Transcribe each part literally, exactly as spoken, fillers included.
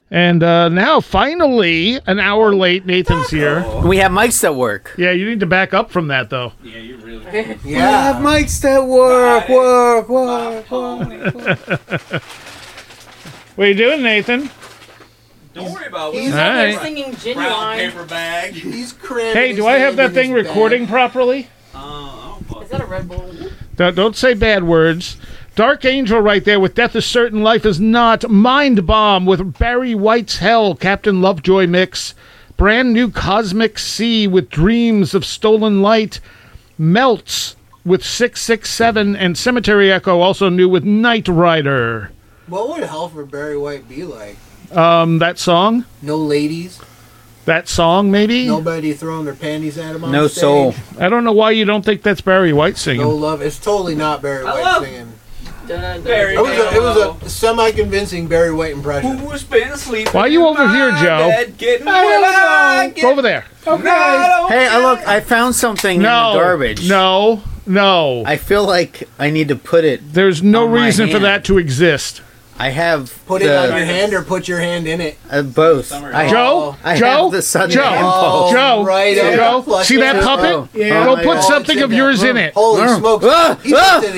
And uh, now, finally, an hour late, Nathan's here. We have mics that work. Yeah, you need to back up from that, though. Yeah, you really. Yeah. We have mics that work, work, work, work. What are you doing, Nathan? Don't worry about it. He's All out there right. singing Brown Genuine. paper bag. He's cramming. Hey, his do I have hand that in thing his recording bag. properly? Uh, I don't Is that a Red Bull? Don't, don't say bad words. Dark Angel right there with Death is Certain, Life is Not. Mind Bomb with Barry White's Hell, Captain Lovejoy mix. Brand new Cosmic Sea with Dreams of Stolen Light. Melts with six six seven. And Cemetery Echo also new with Knight Rider. What would Hell for Barry White be like? Um, that song? No ladies. That song, maybe? Nobody throwing their panties at him on No stage. soul. I don't know why you don't think that's Barry White singing. No love. It's totally not Barry I White love- singing. Barry It was, a, it was a semi-convincing Barry White impression. Who's been sleeping? Why are you over here, Joe? Bed, getting what I Go over there. Okay. Hey, I look, I found something No. in the garbage. No. No. I feel like I need to put it. There's no on my reason for hand. that to exist. I have Put the, it on your hand or put your hand in it. uh, both. Summer. I, Joe? I Joe? have the sudden Joe? impulse. Joe? right Joe? there. Flush See it that out. puppet? Oh, Yeah. Go my put God. something of yours in it. Holy smokes. Ah, He ah, puts it in.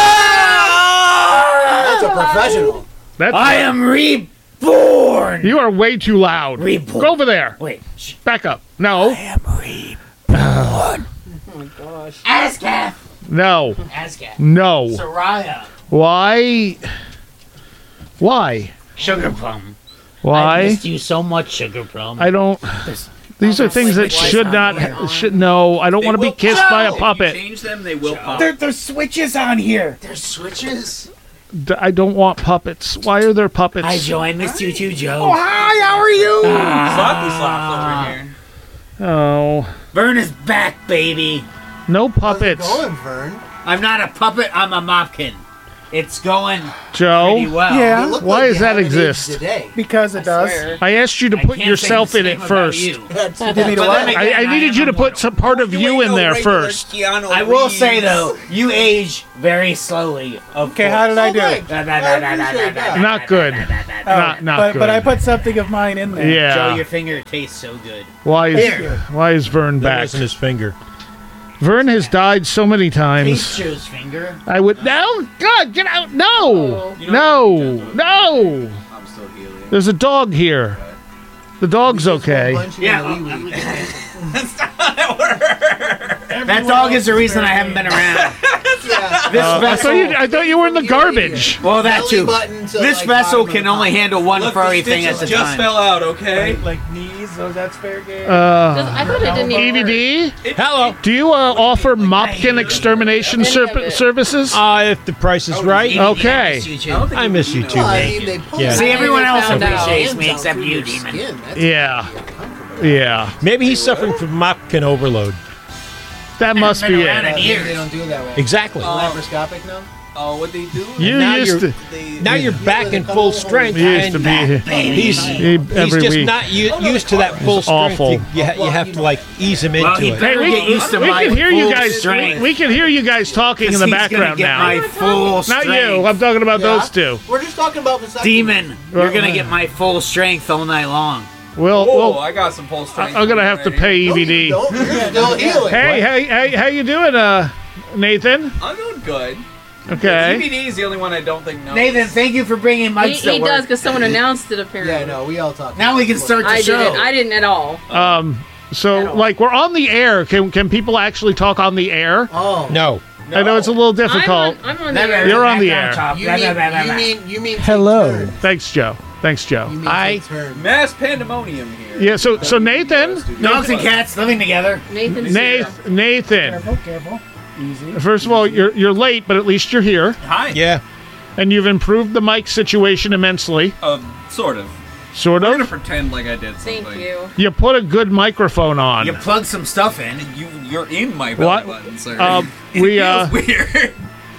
ah! That's a professional. That's I am reborn. You are way too loud. Reborn. Go over there. Wait. Shh. Back up. No. am reborn. Ascaf! No. Ascaf. No. Soraya. Why? Why? Sugar Plum. I Why? missed you so much, Sugar Plum. I don't. These are things that should not. Should no. I don't want to be kissed by a If you puppet. change them, they will pop. There, there's switches on here. There's switches. D- I don't want puppets. Why are there puppets? Hi, Joe. I missed you too, Joe. Hi. How are you? Sloppy slops over here. Oh. Vern is back, baby. No How's it puppets. going, Vern? I'm not a puppet. I'm a mopkin. It's going Joe. pretty well. Yeah. You look Why like does you that haven't aged exist? Today. Because it does. I asked you to I put can't yourself say in the it same about first. you. That's, You need But to then what? again, I, I needed am you to put immortal. some part of you in there first. I will say though, you age very slowly. Of Okay, how did I do? Okay. Da, da, I da, da, da, appreciate da, that. da, Not da, good. da, da, da, da. Oh, Not not but, good. but I put something of mine in there. Yeah. Joe, your finger tastes so good. Why is Here. why is Vern That back? wasn't his finger. Vern has died so many Taste times. Joe's finger. I would no. God, get out! No, You know no, what you did, no. I'm still healing. There's a dog here. The dog's okay. Punch you Yeah, in the I'm- wee-wee. That's not how that works. That dog is the reason I haven't been around. Yeah. This Uh, I vessel. thought you I thought you were in the garbage. well, that Belly too. button to, This like, vessel bottom of can the only top. handle one Look, furry the thing at stitches a just time. fell out, okay? Like, like knees, so that's fair game. Uh, I thought it didn't E even V work. D, Hello. do you uh, offer Mopkin extermination Any of ser- it. services? Uh, if the price is right, Okay. I miss you, I too. don't think I you miss you know. too, Well, I man. mean, they pull Yeah. the See, everyone else Found out. appreciates me hands out except through you, your demon. skin. That's Yeah, uncomfortable. yeah. maybe he's suffering from Mopkin overload. That must been be around it. in Uh, years. They don't do it that way. Exactly. Laparoscopic now? Oh, what they do? You Now used you're- to. They, Now you're back in full strength. You used to and be. He's, He- he's every just week. not u- used to that full It's strength. awful. You, you, ha- you have to like ease him Well, into he it. better Hey, we, get used to we my can hear you full guys. We, strength. we can hear you guys talking in the He's gonna background get now. my full Not strength. you. I'm talking about Yeah. those two. We're just talking about vasectomy. Demon, you're gonna get my full strength all night long. Well, Oh, well, I got some full strength. I'm gonna have to pay E No, V you D. don't. You're still healing. Hey, hey, hey, how you doing, uh, Nathan? I'm doing good. Okay. D V D is the only one I don't think knows. Nathan, thank you for bringing He, mics he that work. does because someone announced it apparently. Yeah, no, we all talk. Now we can start the I show. didn't. I didn't at all. Um, so like we're on the air. Can can people actually talk on the air? Oh. No. I know it's a little difficult. I'm on, I'm on the air. You're on the air. You mean, you mean, you mean take Hello. turns. Thanks, Joe. Thanks, Joe. You mean I- take turns. Mass pandemonium here. Yeah. So so Nathan, Dogs and cats living together. Nathan's Nathan, Nathan. Careful, careful. Easy. First of all, you're you're late, but at least you're here, Hi. Yeah. and you've improved the mic situation immensely. Uh, sort of. Sort I'm gonna of. pretend like I did something. Thank you. You put a good microphone on. You plug some stuff in. You, you're in my belly What? button, sir. Uh, we uh, Feels weird.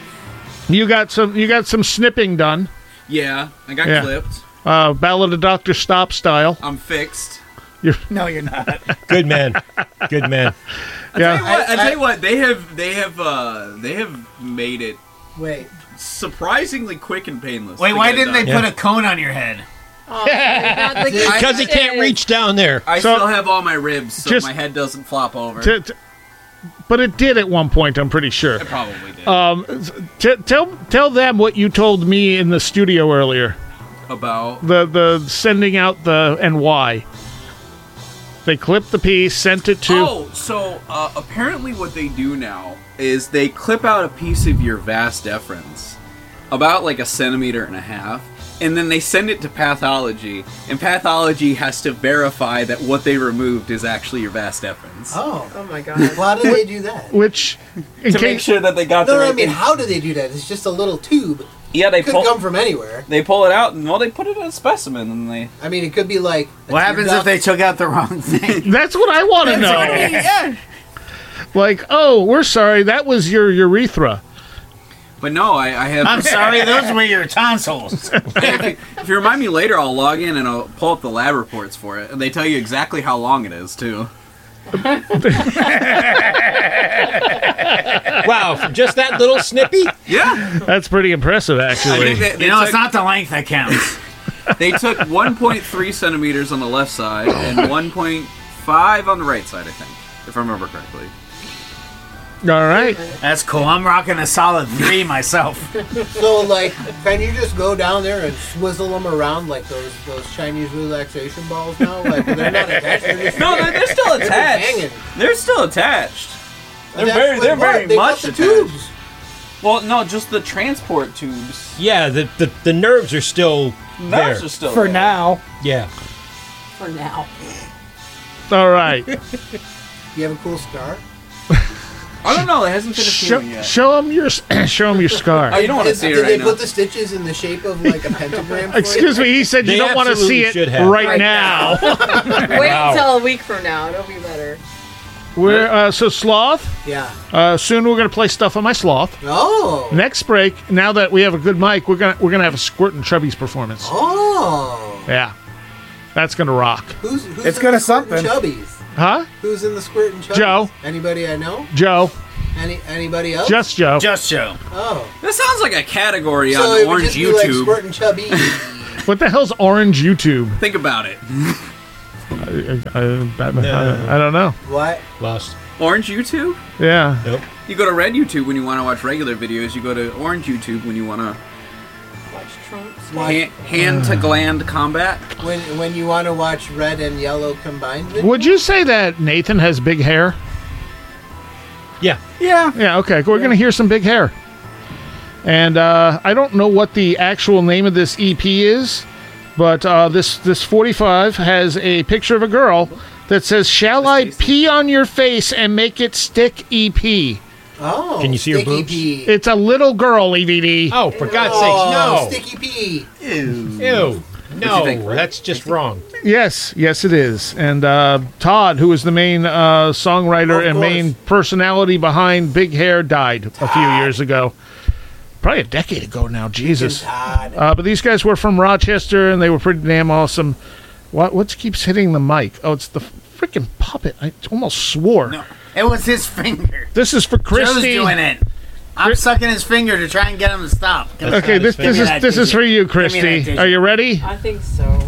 you got some you got some snipping done. Yeah, I got Yeah. clipped. Uh, Ballad of Doctor Stop style. I'm fixed. No, you're not. Good man. Good man. I tell you Yeah. what, I, tell you what, they have they have uh they have made it Wait. surprisingly quick and painless. Wait, to why get didn't they done. put a cone on your head? Oh, not the good Because he can't shit. reach down there. I So- still have all my ribs, so Just- my head doesn't flop over. T- t- but it did at one point, I'm pretty sure. It probably did. Um, t- tell tell them what you told me in the studio earlier. About The the sending out the and why. They clipped the piece, sent it to. oh, so uh, apparently what they do now is they clip out a piece of your vas deferens, about like a centimeter and a half, and then they send it to pathology, and pathology has to verify that what they removed is actually your vas deferens. Oh. Oh my god. Why do they do that? Which, in To make case sure that they got No, the no, right I mean, thing. how do they do that? It's just a little tube. Yeah, they Could pull. come from anywhere. They pull it out, and well, they put it in a specimen, and they. I mean, it could be like. a What happens tear if they duct. took out the wrong thing? that's what I want to know. Yeah. Like, oh, we're sorry, that was your urethra. But no, I, I have. I'm sorry, those were your tonsils. if, you, if you remind me later, I'll log in and I'll pull up the lab reports for it, and they tell you exactly how long it is too. Wow, for just that little snippy? Yeah, That's pretty impressive, I actually. think they, they You know, took, it's not the length that counts. They took one point three centimeters on the left side and one point five on the right side, I think, if I remember correctly. All right. That's cool. I'm rocking a solid three myself. So, like, can you just go down there and swizzle them around like those those Chinese relaxation balls now? Like, they're not attached. They're just No, they're, they're still they're attached. hanging. They're still attached. They're Attached very, with they're what? very They cut much the attached. tubes. Well, no, just the transport tubes. Yeah, the, the, the nerves are still there. Those are still For there. now. Yeah. For now. All right. You have a cool scar. I don't know. It hasn't finished show, healing yet. show them your show 'em your scar. Oh, you don't want to Did, see it did right they now. put the stitches in the shape of like a pentagram? For Excuse you? me, he said you They don't want to see absolutely it should have. right, Right now. Wait Wow. until a week from now. It'll be better. We're uh, so sloth. Yeah. Uh, soon we're gonna play stuff on my sloth. Oh. Next break, now that we have a good mic, we're gonna we're gonna have a Squirt and Chubby's performance. Oh. Yeah, that's gonna rock. Who's, who's It's in gonna the Squirt and something. Chubbies? Huh? Who's in the Squirt and Chubbies? Joe. Anybody I know? Joe, Any anybody else? just Joe. Just show. Oh. This sounds like a category So on it would Orange just be like YouTube. Squirt and Chubby. What the hell's Orange YouTube? Think about it. I, I, I, I don't know. What? Lost. Orange YouTube? Yeah. Nope. You go to Red YouTube when you want to watch regular videos. You go to Orange YouTube when you want to Watch Trump's. What? ha- hand to gland combat. When when you want to watch red and yellow combined video? Would you say that Nathan has big hair? Yeah. Yeah. Yeah. Okay. We're gonna hear some big hair. And uh, I don't know what the actual name of this E P is, but uh, this this forty-five has a picture of a girl that says, "Shall I tasty. pee on your face and make it stick?" E P. Oh. Can you see her sticky boobs? pee. It's a little girl, E V D. Oh, for God's Oh, sakes, sticky pee. no. Ew. No, think, Fred? that's just wrong. Yes, yes, it is. And uh, Todd, who is the main uh, songwriter Of and course. main personality behind Big Hair, died a few years ago. Probably a decade ago now. Jesus. Todd. Uh, but these guys were from Rochester, and they were pretty damn awesome. What what keeps hitting the mic? Oh, it's the freaking puppet. I almost swore. No, it was his finger. This is for Joe's Christy. doing it. I'm sucking his finger to try and get him to stop. Give Okay, this me this is that this is digit. for you, Give me that Christy. digit. Are you ready? I think so.